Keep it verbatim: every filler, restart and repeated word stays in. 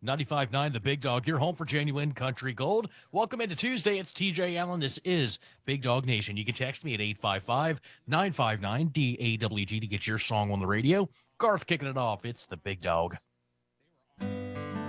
ninety-five point nine The Big Dog, your home for genuine country gold. Welcome into Tuesday. It's T J Allen. This is Big Dog Nation. You can text me at eight five five, nine five nine, D A W G to get your song on the radio. Garth kicking it off. It's The Big Dog.